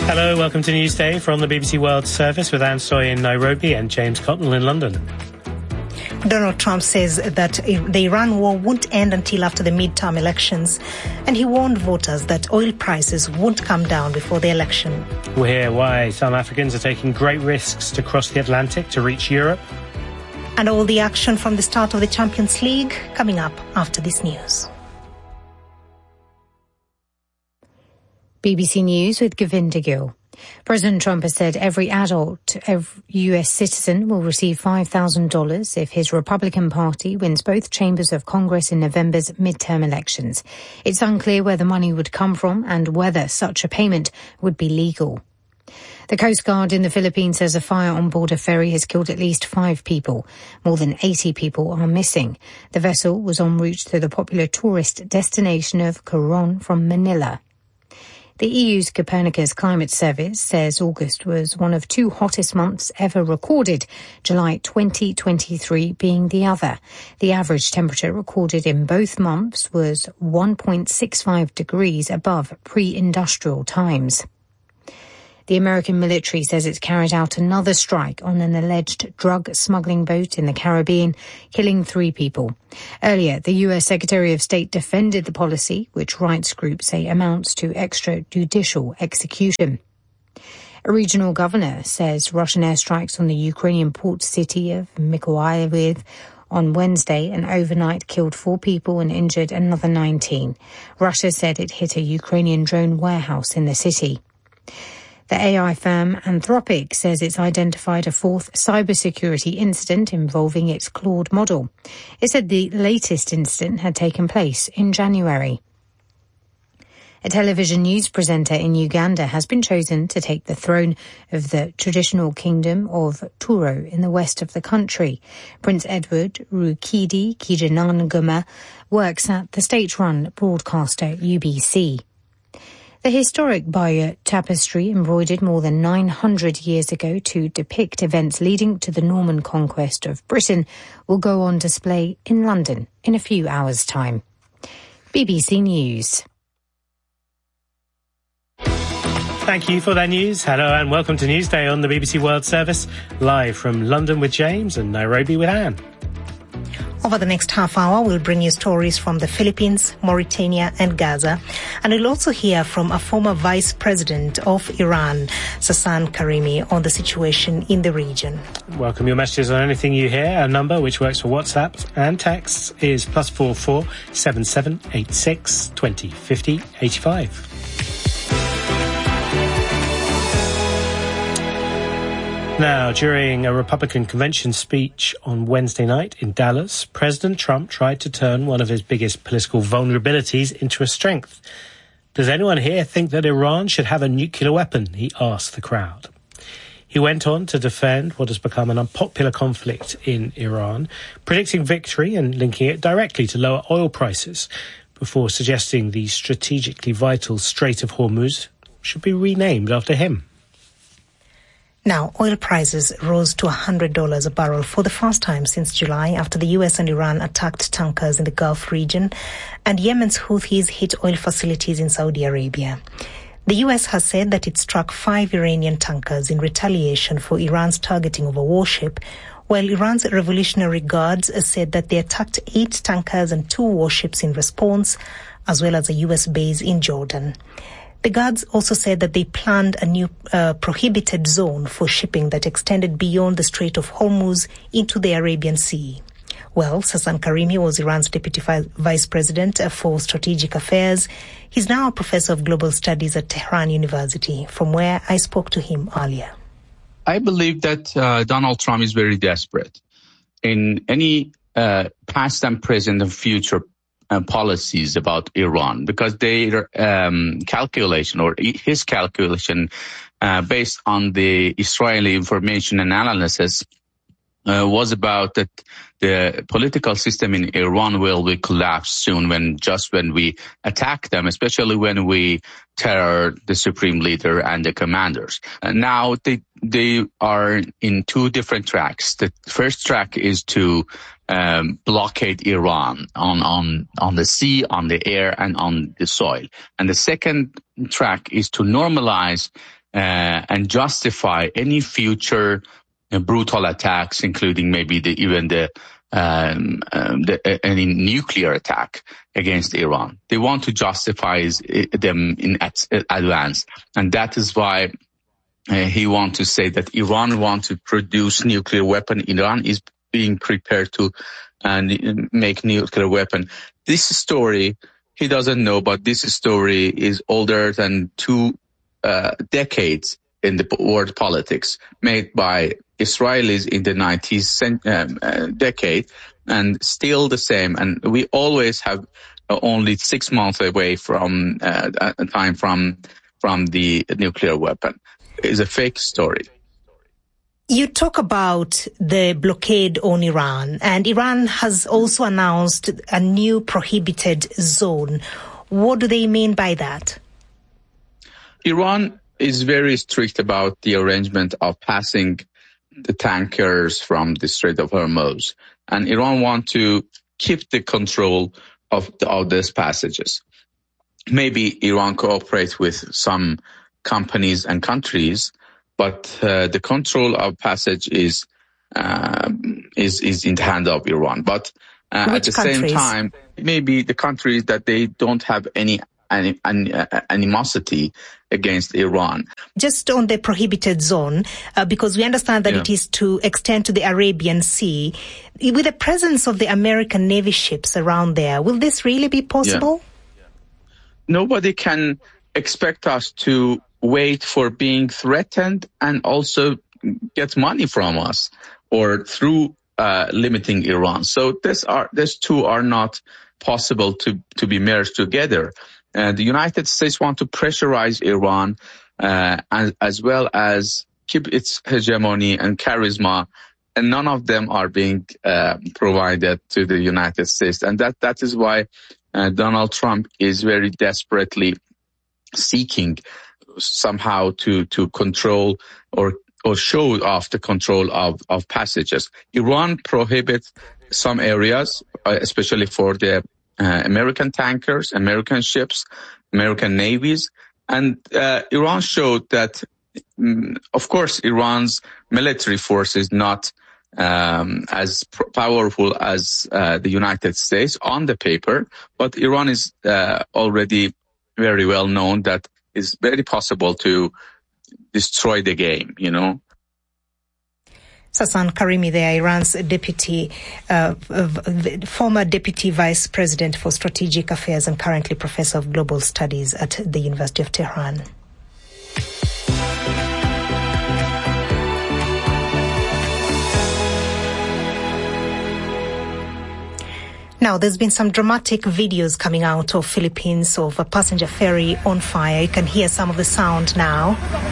Hello, welcome to Newsday from the BBC World Service with Anne Soy in Nairobi and James Cotnell in London. Donald Trump says that the Iran war won't end until after the midterm elections, and he warned voters that oil prices won't come down before the election. We'll hear why some Africans are taking great risks to cross the Atlantic to reach Europe. And all the action from the start of the Champions League coming up after this news. BBC News with Govinda Gill. President Trump has said every US citizen will receive $5,000 if his Republican Party wins both chambers of Congress in November's midterm elections. It's unclear where the money would come from and whether such a payment would be legal. The Coast Guard in the Philippines says a fire on board a ferry has killed at least 5 people. More than 80 people are missing. The vessel was en route to the popular tourist destination of Coron from Manila. The EU's Copernicus Climate Service says August was one of 2 hottest months ever recorded, July 2023 being the other. The average temperature recorded in both months was 1.65 degrees above pre-industrial times. The American military says it's carried out another strike on an alleged drug smuggling boat in the Caribbean, killing 3 people. Earlier, the US Secretary of State defended the policy, which rights groups say amounts to extrajudicial execution. A regional governor says Russian airstrikes on the Ukrainian port city of Mykolaiv on Wednesday and overnight killed 4 people and injured another 19. Russia said it hit a Ukrainian drone warehouse in the city. The AI firm Anthropic says it's identified a 4th cybersecurity incident involving its Claude model. It said the latest incident had taken place in January. A television news presenter in Uganda has been chosen to take the throne of the traditional kingdom of Turo in the west of the country. Prince Edward Rukidi Kijanangoma works at the state-run broadcaster UBC. The historic Bayeux tapestry, embroidered more than 900 years ago to depict events leading to the Norman conquest of Britain, will go on display in London in a few hours' time. BBC News. Thank you for that news. Hello and welcome to Newsday on the BBC World Service, live from London with James and Nairobi with Anne. Over the next half hour, we'll bring you stories from the Philippines, Mauritania and Gaza. And we'll also hear from a former vice president of Iran, Sasan Karimi, on the situation in the region. Welcome your messages on anything you hear. Our number, which works for WhatsApp and texts, is +44 7786 20 50 85. Now, during a Republican convention speech on Wednesday night in Dallas, President Trump tried to turn one of his biggest political vulnerabilities into a strength. Does anyone here think that Iran should have a nuclear weapon? He asked the crowd. He went on to defend what has become an unpopular conflict in Iran, predicting victory and linking it directly to lower oil prices, before suggesting the strategically vital Strait of Hormuz should be renamed after him. Now, oil prices rose to $100 a barrel for the first time since July after the US and Iran attacked tankers in the Gulf region and Yemen's Houthis hit oil facilities in Saudi Arabia. The US has said that it struck 5 Iranian tankers in retaliation for Iran's targeting of a warship, while Iran's Revolutionary Guards said that they attacked 8 tankers and 2 warships in response, as well as a US base in Jordan. The Guards also said that they planned a new prohibited zone for shipping that extended beyond the Strait of Hormuz into the Arabian Sea. Well, Sasan Karimi was Iran's deputy vice president for strategic affairs. He's now a professor of global studies at Tehran University, from where I spoke to him earlier. I believe that Donald Trump is very desperate. In any past and present and future policies about Iran, because their calculation or his calculation based on the Israeli information and analysis was about that the political system in Iran will be collapsed soon when we attack them, especially when we terror the supreme leader and the commanders. And now they are in 2 different tracks. The first track is to blockade Iran on the sea, on the air, and on the soil. And the second track is to normalize and justify any future brutal attacks, including maybe any nuclear attack against Iran. They want to justify them in advance, and that is why he wants to say that Iran wants to produce nuclear weapon. Iran is being prepared to make nuclear weapon. This story, he doesn't know, but this story is older than 2 decades in the world politics, made by Israelis in the 90s decade, and still the same. And we always have only 6 months away from time from the nuclear weapon. It's a fake story. You talk about the blockade on Iran, and Iran has also announced a new prohibited zone. What do they mean by that? Iran is very strict about the arrangement of passing the tankers from the Strait of Hormuz, and Iran want to keep the control of these passages. Maybe Iran cooperates with some companies and countries, but the control of passage is in the hand of Iran. But at the same time, maybe the countries that they don't have any animosity against Iran. Just on the prohibited zone, because we understand that it is to extend to the Arabian Sea, with the presence of the American Navy ships around there, will this really be possible? Yeah. Nobody can expect us to wait for being threatened and also get money from us or through limiting Iran. So these two are not possible to be merged together. The United States want to pressurize Iran as well as keep its hegemony and charisma, and none of them are being provided to the United States. And that is why Donald Trump is very desperately seeking somehow to control or show off the control of passages. Iran prohibits some areas, especially for the American tankers, American ships, American navies. And Iran showed that, of course, Iran's military force is not as powerful as the United States on the paper, but Iran is already very well known that it's very possible to destroy the game, Sasan Karimi there, Iran's former deputy vice president for strategic affairs and currently professor of global studies at the University of Tehran. Now, there's been some dramatic videos coming out of Philippines of a passenger ferry on fire. You can hear some of the sound now.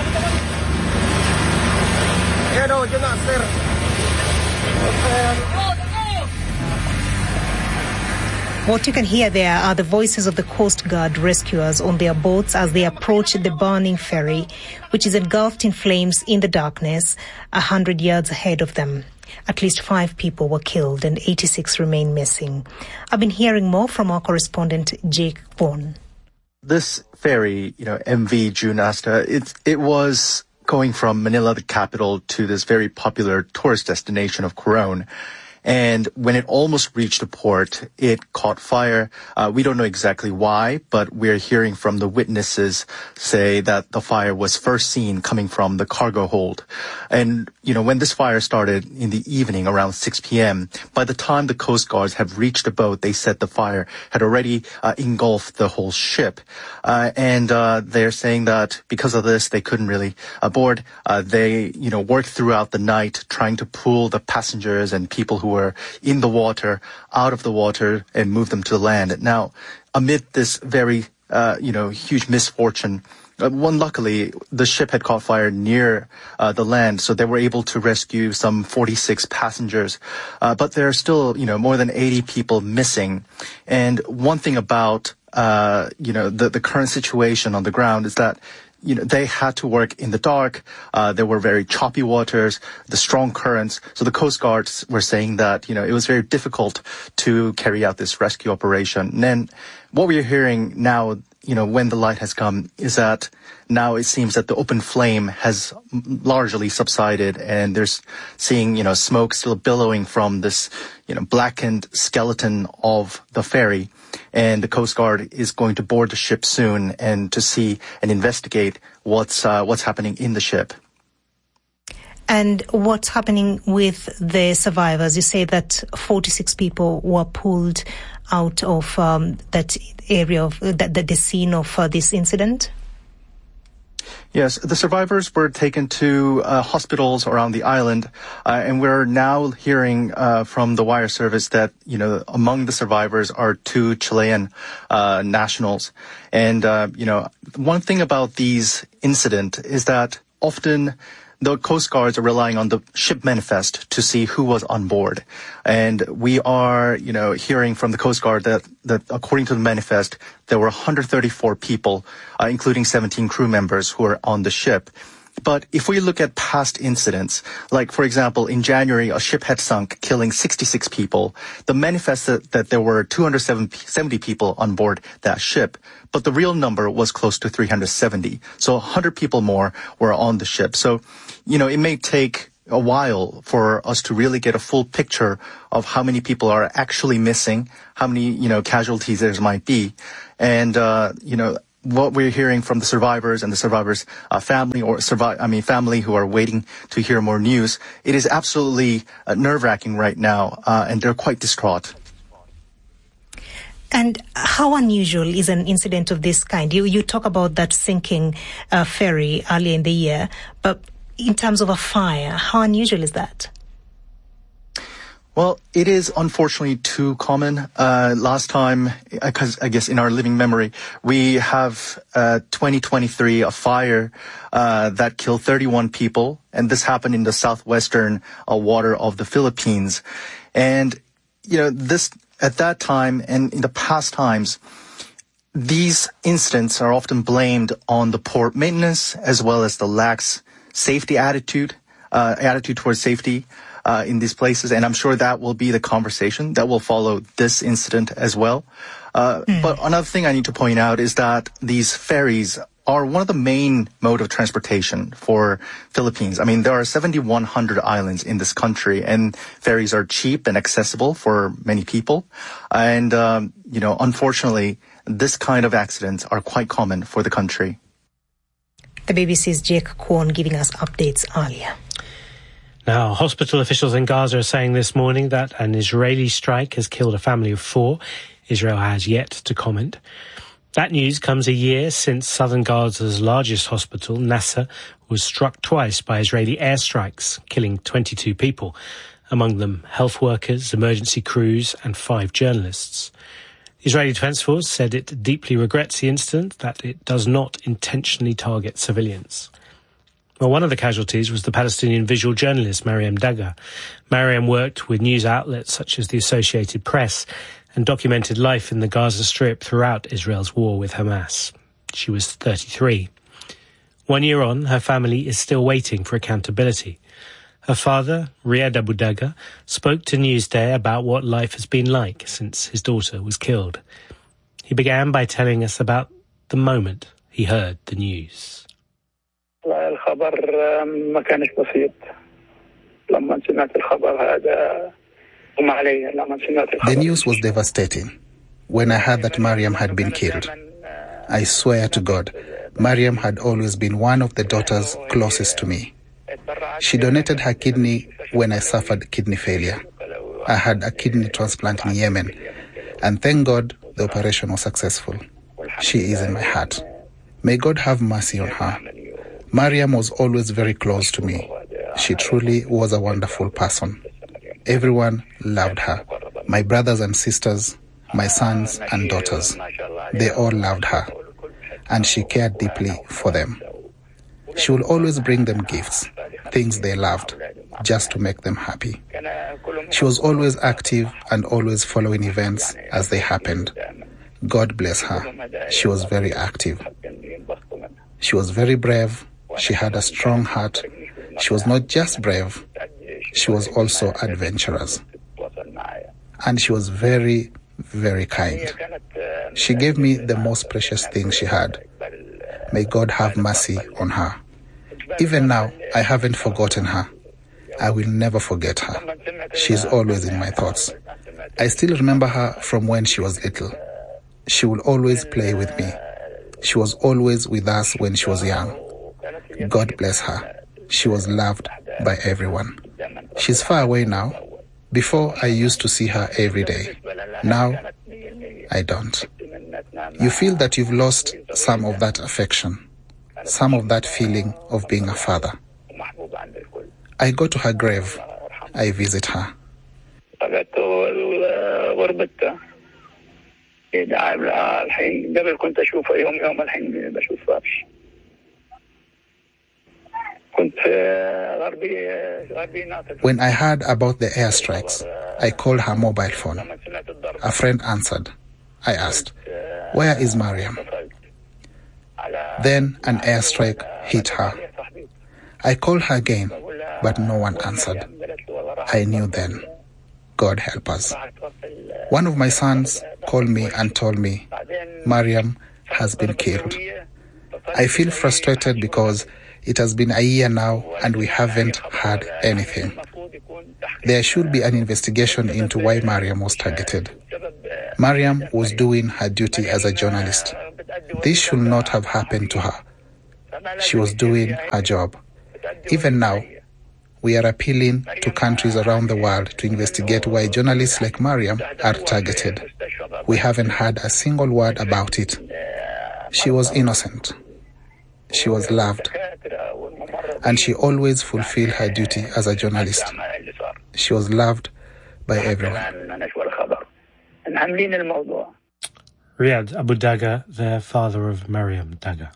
What you can hear there are the voices of the Coast Guard rescuers on their boats as they approach the burning ferry, which is engulfed in flames in the darkness 100 yards ahead of them. At least 5 people were killed and 86 remain missing. I've been hearing more from our correspondent, Jake Vaughan. This ferry, MV June Asta, it was going from Manila, the capital, to this very popular tourist destination of Coron. And when it almost reached the port, it caught fire. We don't know exactly why, but we're hearing from the witnesses say that the fire was first seen coming from the cargo hold. And, when this fire started in the evening around 6 p.m., by the time the Coast Guards have reached the boat, they said the fire had already engulfed the whole ship. And they're saying that because of this, they couldn't really board. They, worked throughout the night trying to pull the passengers and people who were in the water out of the water and move them to the land. Now, amid this very, huge misfortune, luckily, the ship had caught fire near the land, so they were able to rescue some 46 passengers. But there are still, more than 80 people missing. And one thing about, the current situation on the ground is that they had to work in the dark. There were very choppy waters, the strong currents. So the Coast Guards were saying that, it was very difficult to carry out this rescue operation. And then what we're hearing now when the light has come, is that now it seems that the open flame has largely subsided, and there's seeing, smoke still billowing from this, blackened skeleton of the ferry. And the Coast Guard is going to board the ship soon and to see and investigate what's happening in the ship. And what's happening with the survivors? You say that 46 people were pulled out of that area of the scene of this incident? Yes, the survivors were taken to hospitals around the island, and we're now hearing from the wire service that, among the survivors are 2 Chilean nationals. And, one thing about these incidents is that often the Coast Guards are relying on the ship manifest to see who was on board. And we are, hearing from the Coast Guard that according to the manifest, there were 134 people, including 17 crew members who were on the ship. But if we look at past incidents, like, for example, in January, a ship had sunk, killing 66 people. The manifest said that there were 270 people on board that ship, but the real number was close to 370. So 100 people more were on the ship. So, it may take a while for us to really get a full picture of how many people are actually missing, how many, casualties there might be. And, what we're hearing from the survivors and the survivors' family family who are waiting to hear more news, it is absolutely nerve-wracking right now, and they're quite distraught. And how unusual is an incident of this kind? You talk about that sinking ferry earlier in the year, but in terms of a fire, how unusual is that? Well, it is unfortunately too common. Last time, because I guess in our living memory, we have 2023, a fire that killed 31 people, and this happened in the southwestern water of the Philippines. And, this at that time and in the past times, these incidents are often blamed on the poor maintenance as well as the lax safety attitude towards safety in these places, and I'm sure that will be the conversation that will follow this incident as well. But another thing I need to point out is that these ferries are one of the main mode of transportation for Philippines. I mean, there are 7,100 islands in this country, and ferries are cheap and accessible for many people. And, unfortunately, this kind of accidents are quite common for the country. The BBC's Jake Kwon giving us updates earlier. Now, hospital officials in Gaza are saying this morning that an Israeli strike has killed a family of 4. Israel has yet to comment. That news comes a year since southern Gaza's largest hospital, Nasser, was struck twice by Israeli airstrikes, killing 22 people, among them health workers, emergency crews and 5 journalists. The Israeli Defense Force said it deeply regrets the incident, that it does not intentionally target civilians. Well, one of the casualties was the Palestinian visual journalist Mariam Dagher. Mariam worked with news outlets such as the Associated Press and documented life in the Gaza Strip throughout Israel's war with Hamas. She was 33. 1 year on, her family is still waiting for accountability. Her father, Riyad Abu Dagher, spoke to Newsday about what life has been like since his daughter was killed. He began by telling us about the moment he heard the news. The news was devastating. When I heard that Mariam had been killed, I swear to God, Mariam had always been one of the daughters closest to me. She donated her kidney when I suffered kidney failure. I had a kidney transplant in Yemen, and thank God the operation was successful. She is in my heart. May God have mercy on her. Mariam was always very close to me. She truly was a wonderful person. Everyone loved her. My brothers and sisters, my sons and daughters, they all loved her, and she cared deeply for them. She would always bring them gifts, things they loved, just to make them happy. She was always active and always following events as they happened. God bless her. She was very active. She was very brave. She had a strong heart. She was not just brave, she was also adventurous. And she was very, very kind. She gave me the most precious thing she had. May God have mercy on her. Even now, I haven't forgotten her. I will never forget her. She's always in my thoughts. I still remember her from when she was little. She would always play with me. She was always with us when she was young. God bless her. She was loved by everyone. She's far away now. Before, I used to see her every day. Now, I don't. You feel that you've lost some of that affection, some of that feeling of being a father. I go to her grave. I visit her. When I heard about the airstrikes, I called her mobile phone. A friend answered. I asked, "Where is Mariam?" Then an airstrike hit her. I called her again, but no one answered. I knew then, God help us. One of my sons called me and told me, "Mariam has been killed." I feel frustrated because it has been a year now and we haven't heard anything. There should be an investigation into why Mariam was targeted. Mariam was doing her duty as a journalist. This should not have happened to her. She was doing her job. Even now, we are appealing to countries around the world to investigate why journalists like Mariam are targeted. We haven't heard a single word about it. She was innocent. She was loved. And she always fulfilled her duty as a journalist. She was loved by everyone. Riyad Abu Daga, the father of Mariam Daga.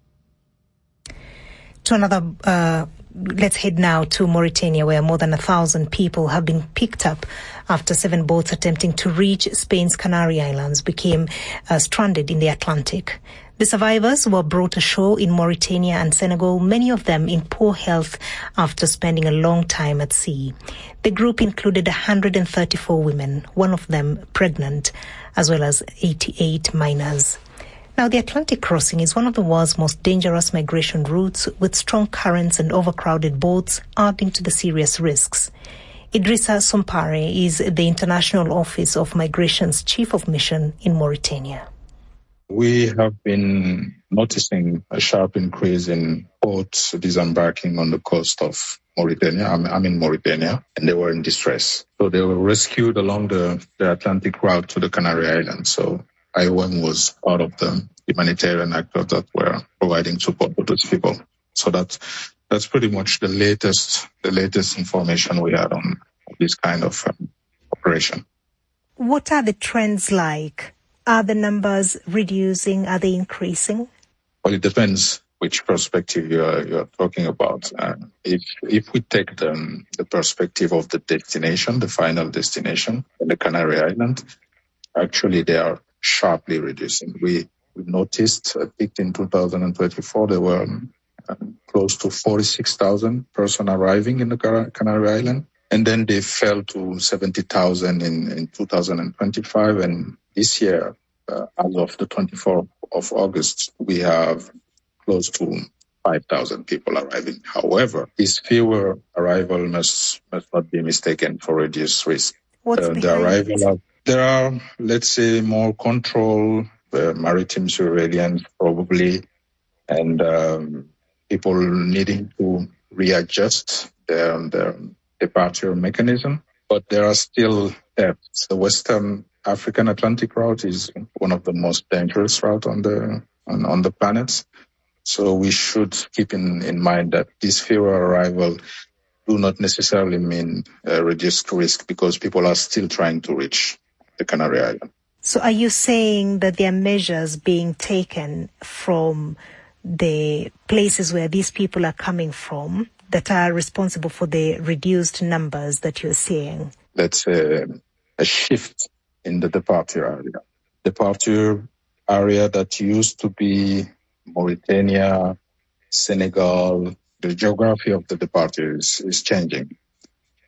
To another, let's head now to Mauritania, where more than 1,000 people have been picked up after 7 boats attempting to reach Spain's Canary Islands became stranded in the Atlantic. The survivors were brought ashore in Mauritania and Senegal, many of them in poor health after spending a long time at sea. The group included 134 women, one of them pregnant, as well as 88 minors. Now, the Atlantic crossing is one of the world's most dangerous migration routes, with strong currents and overcrowded boats adding to the serious risks. Idrissa Sompare is the International Office of Migration's Chief of Mission in Mauritania. We have been noticing a sharp increase in boats disembarking on the coast of Mauritania. I'm in Mauritania, and they were in distress. So they were rescued along the Atlantic route to the Canary Islands. So IOM was part of the humanitarian actors that were providing support to those people. So that's pretty much the latest information we had on this kind of operation. What are the trends like? Are the numbers reducing? Are they increasing? Well, it depends which perspective you're talking about. If we take the perspective of the destination, the final destination, the Canary Island, actually they are sharply reducing. We noticed a peak in 2024. There were close to 46,000 persons arriving in the Canary Island. And then they fell to 70,000 in 2025. And this year, as of the 24th of August, we have close to 5,000 people arriving. However, this fewer arrival must not be mistaken for reduced risk. There are, let's say, more control, maritime surveillance probably, and people needing to readjust their departure mechanism. But there are still thefts. The Western African Atlantic route is one of the most dangerous routes on the planet. So we should keep in mind that this fewer arrival do not necessarily mean reduced risk, because people are still trying to reach the Canary Island. So are you saying that there are measures being taken from the places where these people are coming from that are responsible for the reduced numbers that you're seeing? That's a shift in the departure area. Departure area that used to be Mauritania, Senegal, the geography of the departure is changing.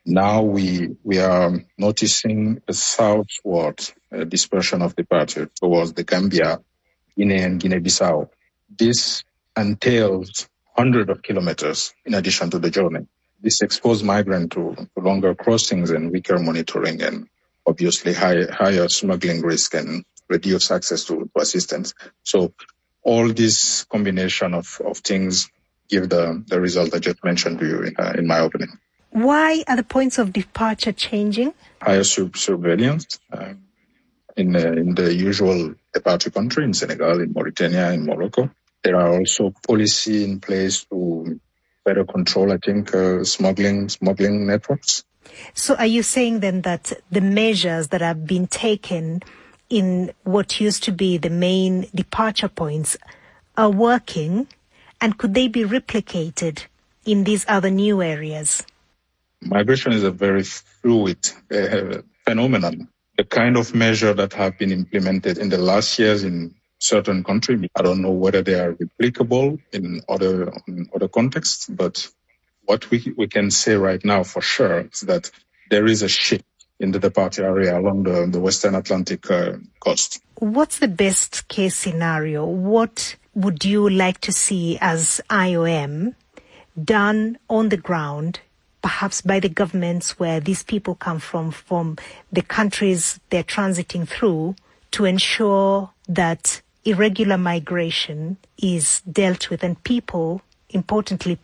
Now we are noticing a southward dispersion of departure towards the Gambia, Guinea and Guinea-Bissau. This entails hundreds of kilometers in addition to the journey. This exposed migrants to longer crossings and weaker monitoring and obviously higher smuggling risk and reduced access to assistance. So all this combination of things give the result I just mentioned to you in my opening. Why are the points of departure changing? Higher surveillance in the usual departure country, in Senegal, in Mauritania, in Morocco. There are also policy in place to better control, I think, smuggling networks. So are you saying then that the measures that have been taken in what used to be the main departure points are working, and could they be replicated in these other new areas? Migration is a very fluid phenomenon. The kind of measure that have been implemented in the last years in certain countries, I don't know whether they are replicable in other contexts, but what we can say right now for sure is that there is a shift in the departure area along the Western Atlantic coast. What's the best case scenario? What would you like to see as IOM done on the ground, perhaps by the governments where these people come from the countries they're transiting through, to ensure that irregular migration is dealt with and people